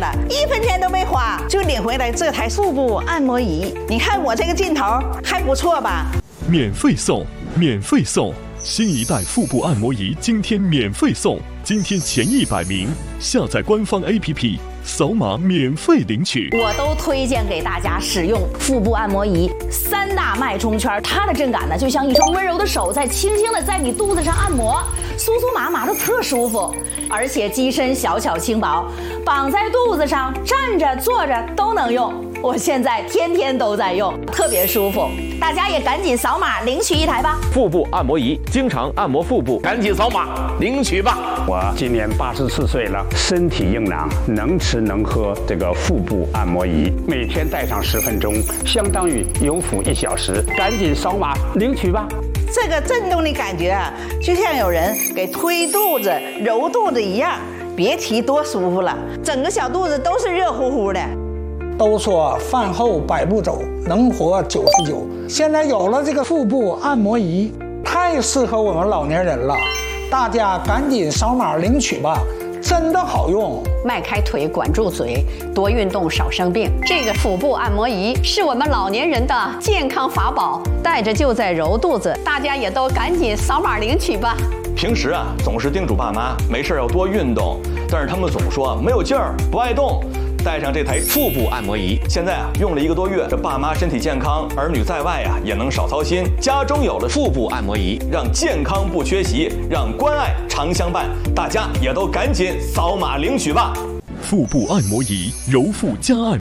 了，1分钱都没花就领回来这台腹部按摩仪。你看我这个劲头还不错吧？ 免费送，免费送！新一代腹部按摩仪今天免费送，今天前100名下载官方 APP， 扫码免费领取。 我都推荐给大家使用腹部按摩仪，3大脉冲圈，它的震感呢，就像一双温柔的手在轻轻的在你肚子上按摩，酥酥麻麻的特舒服，而且机身小巧轻薄，绑在肚子上，站着坐着都能用。我现在天天都在用，特别舒服。大家也赶紧扫码领取一台吧。 腹部按摩仪，经常按摩腹部，赶紧扫码领取吧。 我今年84岁了，身体硬朗，能吃能喝这个腹部按摩仪，每天戴上10分钟，相当于有腹1小时，赶紧扫码领取吧。 这个震动的感觉啊，就像有人给推肚子、揉肚子一样，别提多舒服了，整个小肚子都是热乎乎的。 都说饭后100步走，能活99。现在有了这个腹部按摩仪，太适合我们老年人了，大家赶紧扫码领取吧，真的好用。 迈开腿，管住嘴，多运动，少生病。这个腹部按摩仪是我们老年人的健康法宝，带着就在揉肚子，大家也都赶紧扫码领取吧。 平时啊，总是叮嘱爸妈没事要多运动，但是他们总说没有劲儿，不爱动。带上这台腹部按摩仪，现在啊用了1个多月，这爸妈身体健康，儿女在外啊也能少操心。家中有了腹部按摩仪，让健康不缺席，让关爱常相伴。大家也都赶紧扫码领取吧。 腹部按摩仪，揉腹加按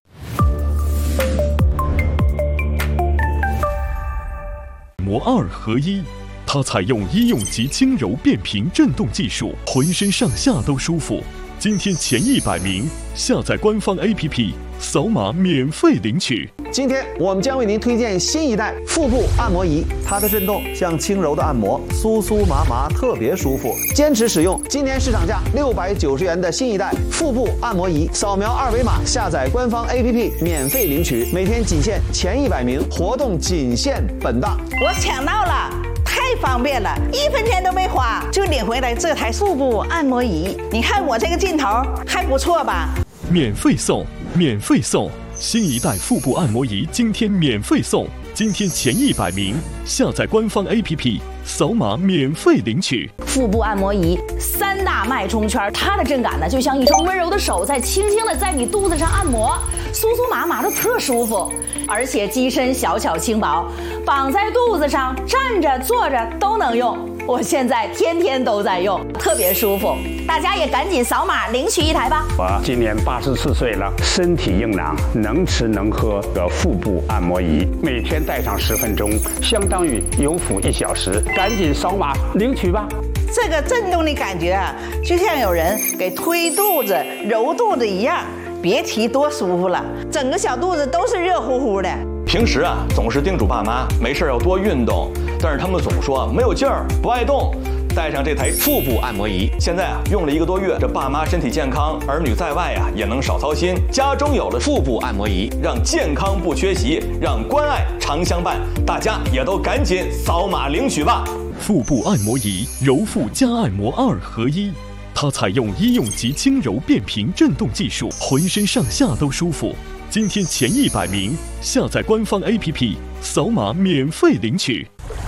摩2合一。它采用医用级轻柔变频振动技术，浑身上下都舒服。今天前100名下载官方 APP， 扫码免费领取。 今天我们将为您推荐新一代腹部按摩仪，它的震动像轻柔的按摩，酥酥麻麻，特别舒服。坚持使用今年市场价690元的新一代腹部按摩仪，扫描2维码下载官方 APP 免费领取。每天仅限前100名，活动仅限本档。 我抢到了，太方便了，1分钱都没花就领回来这台腹部按摩仪。你看我这个劲头还不错吧？ 免费送，免费送！新一代腹部按摩仪今天免费送，今天前100名下载官方 APP， 扫码免费领取。 腹部按摩仪3大脉冲圈，它的震感呢，就像一双温柔的手在轻轻的在你肚子上按摩，酥酥麻麻的特舒服，而且机身小巧轻薄，绑在肚子上，站着坐着都能用。我现在天天都在用，特别舒服。大家也赶紧扫码领取一台吧。 我今年84岁了，身体硬朗，能吃能喝的腹部按摩仪，每天戴上10分钟，相当于有腹1小时，赶紧扫码领取吧。 这个震动的感觉啊，就像有人给推肚子、揉肚子一样，别提多舒服了，整个小肚子都是热乎乎的。 平时啊，总是叮嘱爸妈没事要多运动，但是他们总说没有劲儿，不爱动。带上这台腹部按摩仪，现在啊用了1个多月，这爸妈身体健康，儿女在外啊也能少操心。家中有了腹部按摩仪，让健康不缺席，让关爱常相伴。大家也都赶紧扫码领取吧。 腹部按摩仪，揉腹加按摩2合一。它采用医用级轻柔变频振动技术，浑身上下都舒服。今天前100名下载官方 APP， 扫码免费领取。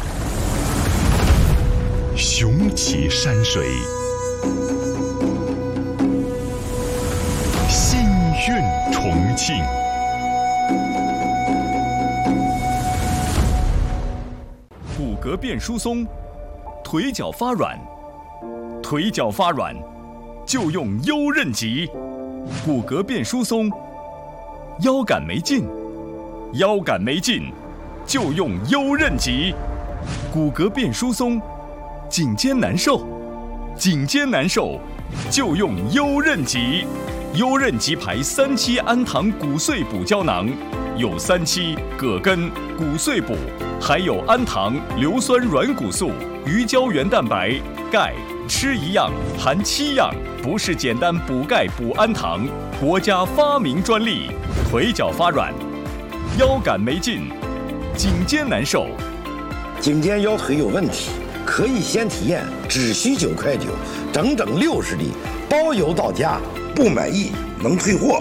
雄奇山水，心韵重庆。 骨骼变疏松，腿脚发软，腿脚发软就用优韧极。骨骼变疏松，腰杆没劲，腰杆没劲就用优韧极。骨骼变疏松，颈肩难受，颈肩难受就用优韧极。优韧极牌3期氨糖骨碎补胶囊，有3期葛根、骨碎补，还有氨糖、硫酸软骨素、鱼胶原蛋白、钙，吃一样含7样，不是简单补钙补氨糖，国家发明专利。腿脚发软，腰杆没劲，颈肩难受， 颈肩腰腿有问题，可以先体验，只需9.9块，整整60粒，包邮到家，不满意能退货。